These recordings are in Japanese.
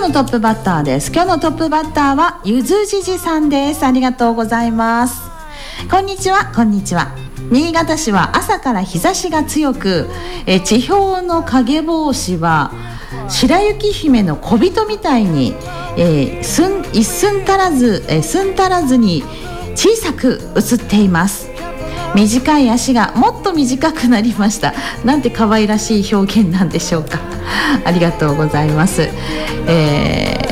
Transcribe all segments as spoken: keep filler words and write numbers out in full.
日のトップバッターです。今日のトップバッターはゆずじじさんです。ありがとうございます。こんにちは。こんにちは。新潟市は朝から日差しが強く、え地表の影帽子は白雪姫の小人みたいに、えー、寸一寸足らず、えー、寸足らずに小さく映っています。短い足がもっと短くなりました。なんて可愛らしい表現なんでしょうか。ありがとうございます。え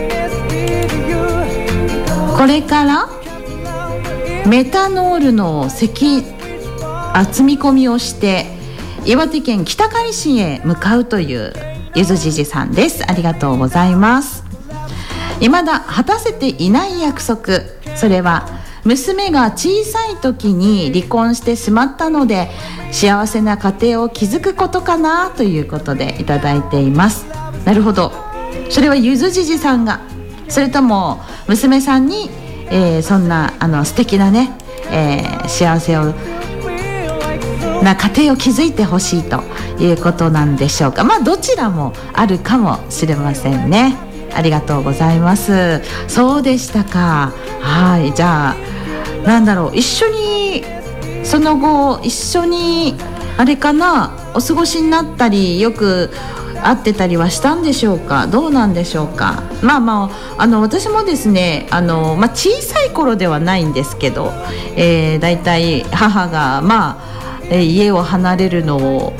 ー、これからメタノールの積あ積み込みをして岩手県北上市へ向かうというゆずじじさんです。ありがとうございます。未だ果たせていない約束、それは娘が小さい時に離婚してしまったので幸せな家庭を築くことかなということでいただいています。なるほど、それはゆずじじさんが、それとも娘さんに、えー、そんなあの素敵なね、えー、幸せをな家庭を築いてほしいということなんでしょうか。まあどちらもあるかもしれませんね。ありがとうございます。そうでしたか。はい、じゃあなんだろう、一緒にその後一緒にあれかな、お過ごしになったりよく会ってたりはしたんでしょうか。どうなんでしょうか。まあまあ、あの私もですね、あの、まあ、小さい頃ではないんですけど、えー、だいたい母がまあ、えー、家を離れるのを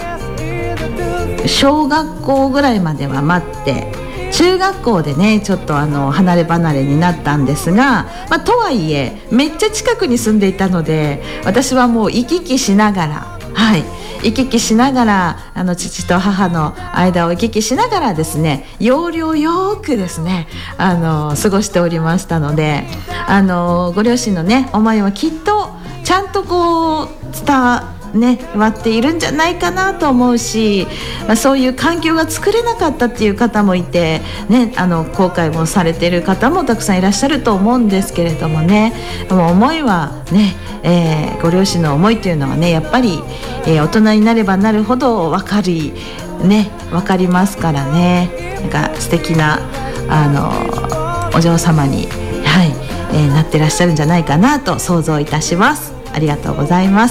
小学校ぐらいまでは待って、中学校でねちょっとあの離れ離れになったんですが、まあ、とはいえめっちゃ近くに住んでいたので、私はもう行き来しながら、はい行き来しながらあの父と母の間を行き来しながらですね、要領よくですねあの過ごしておりましたので、あのご両親のね思いはきっとちゃんとこう伝わね、割っているんじゃないかなと思うし、まあ、そういう環境が作れなかったっていう方もいて、ね、あの後悔もされている方もたくさんいらっしゃると思うんですけれどもね、もう思いはね、えー、ご両親の思いというのはねやっぱり、えー、大人になればなるほど分かり、ね、分かりますからね。なんか素敵なあのお嬢様に、はいえー、なってらっしゃるんじゃないかなと想像いたします。ありがとうございます。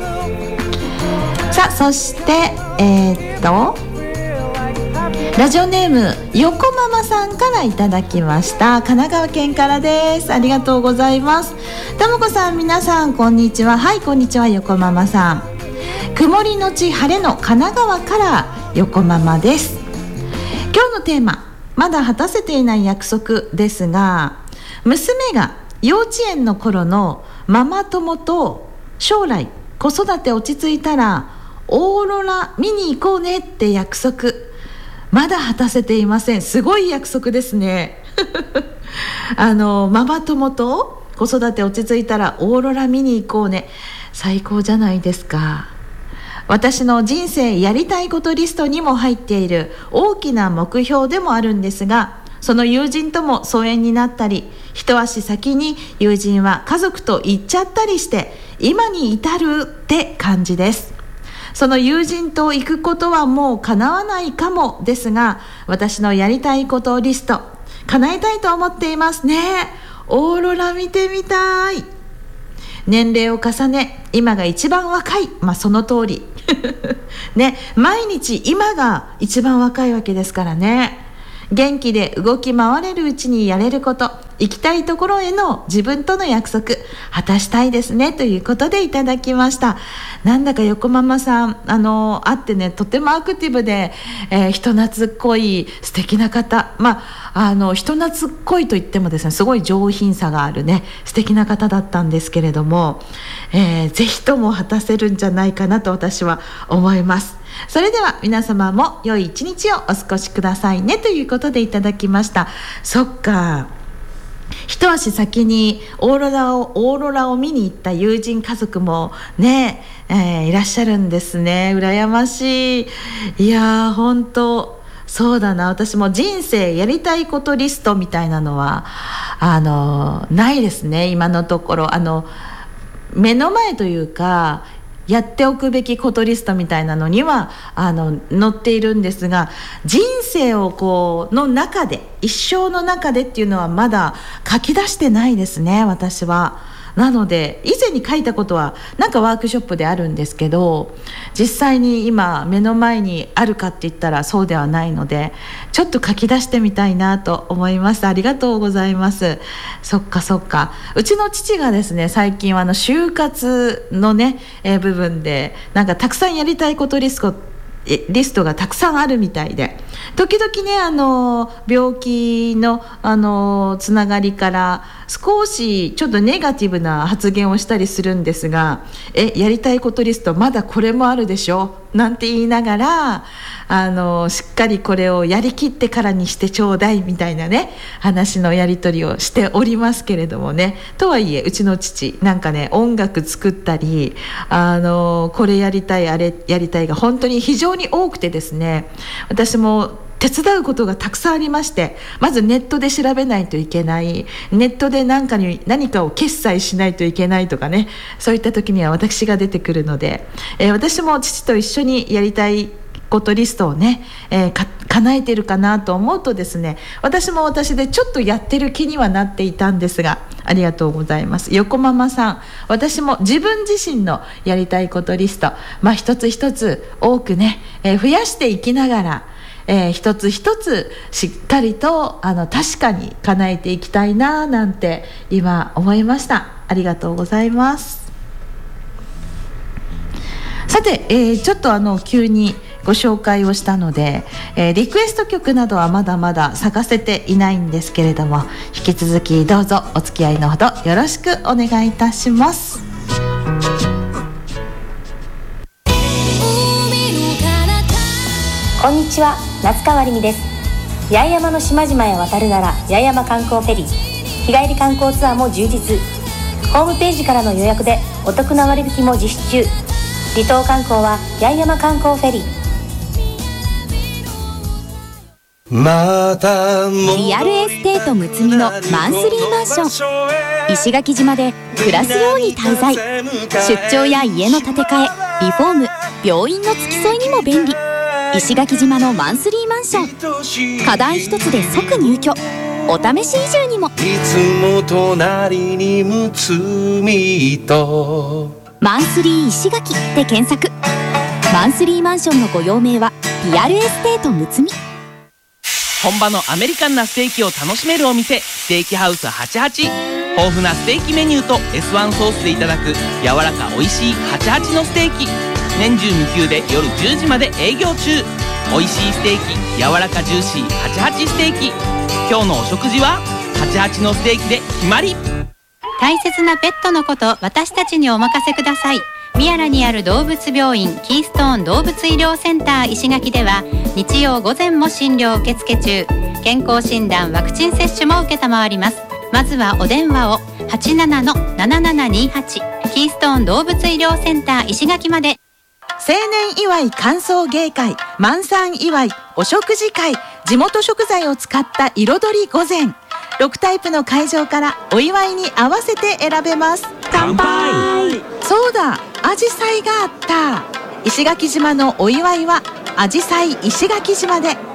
さあそしてえー、っとラジオネーム横ママさんからいただきました。神奈川県からです。ありがとうございます。ともこさん、皆さんこんにちは。はい、こんにちは。横ママさん、曇りのち晴れの神奈川から横ママです。今日のテーマ、まだ果たせていない約束ですが、娘が幼稚園の頃のママ友と将来子育て落ち着いたらオーロラ見に行こうねって約束、まだ果たせていません。すごい約束ですねあのママ友と子育て落ち着いたらオーロラ見に行こうね、最高じゃないですか。私の人生やりたいことリストにも入っている大きな目標でもあるんですが、その友人とも疎遠になったり、一足先に友人は家族と行っちゃったりして今に至るって感じです。その友人と行くことはもう叶わないかもですが、私のやりたいことリスト叶えたいと思っていますね。オーロラ見てみたい。年齢を重ね今が一番若い、まあその通りね、毎日今が一番若いわけですからね。元気で動き回れるうちにやれること、行きたいところへの自分との約束果たしたいですねということでいただきました。なんだか横ママさん、あの会ってねとてもアクティブで、えー、人懐っこい素敵な方、まああの人懐っこいといってもですねすごい上品さがあるね素敵な方だったんですけれども、えー、ぜひとも果たせるんじゃないかなと私は思います。それでは皆様も良い一日をお過ごしくださいねということでいただきました。そっか、一足先にオーロラをオーロラを見に行った友人家族もね、えー、いらっしゃるんですね。羨ましい。いやー本当そうだな。私も人生やりたいことリストみたいなのはあのないですね今のところ。あの目の前というかやっておくべきことリストみたいなのにはあの載っているんですが、人生をこうの中で、一生の中でっていうのはまだ書き出してないですね、私は。なので以前に書いたことはなんかワークショップであるんですけど、実際に今目の前にあるかって言ったらそうではないので、ちょっと書き出してみたいなと思います。ありがとうございます。そっかそっか。うちの父がですね、最近はあの就活のね、えー、部分でなんかたくさんやりたいことリストリストがたくさんあるみたいで、時々ねあの病気のあのつながりから少しちょっとネガティブな発言をしたりするんですが、えやりたいことリストまだこれもあるでしょなんて言いながら、あのしっかりこれをやりきってからにしてちょうだいみたいなね話のやり取りをしておりますけれどもね。とはいえうちの父なんかね、音楽作ったりあのこれやりたいあれやりたいが本当に非常に多くてですね、私も手伝うことがたくさんありまして、まずネットで調べないといけない、ネットで何かに何かを決済しないといけないとかね、そういった時には私が出てくるので、えー、私も父と一緒にやりたいことリストをね、えー、か叶えてるかなと思うとですね、私も私でちょっとやってる気にはなっていたんですが、ありがとうございます。横ママさん、私も自分自身のやりたいことリスト、まあ一つ一つ多くね、えー、増やしていきながら、えー、一つ一つしっかりとあの確かに叶えていきたいななんて今思いました。ありがとうございます。さて、えー、ちょっとあの急にご紹介をしたので、えー、リクエスト曲などはまだまだ探せていないんですけれども、引き続きどうぞお付き合いのほどよろしくお願いいたします。 こんにちは、夏川りみです。八重山の島々へ渡るなら八重山観光フェリー、日帰り観光ツアーも充実。ホームページからの予約でお得な割引も実施中。離島観光は八重山観光フェリー。 またリアルエステートむつみのマンスリーマンション、石垣島で暮らすように滞在。出張や家の建て替え、リフォーム、病院の付き添いにも便利。石垣島のマンスリーマンション、課題一つで即入居。お試し移住にも。いつも隣にむつみとマンスリー石垣で検索。マンスリーマンションのご用命はリアルエステートむつみ。 本場のアメリカンなステーキを楽しめるお店、ステーキハウスはちじゅうはち。豊富なステーキメニューと エスワン ソースでいただく柔らかおいしいはちじゅうはちのステーキ。年中無休で夜じゅうじまで営業中。おいしいステーキ、柔らかジューシーはちじゅうはちステーキ。今日のお食事ははちじゅうはちのステーキで決まり。 大切なペットのこと私たちにお任せください。宮良にある動物病院キーストーン動物医療センター石垣では日曜午前も診療受付中。健康診断、ワクチン接種も受けたまわります。まずはお電話を はちななのななななにはち キーストーン動物医療センター石垣まで。 青年祝い歓送迎会、満産祝い、お食事会、地元食材を使った彩り御膳、ろくタイプの会場からお祝いに合わせて選べます。乾杯。そうだ、アジサイがあった。石垣島のお祝いはアジサイ石垣島で。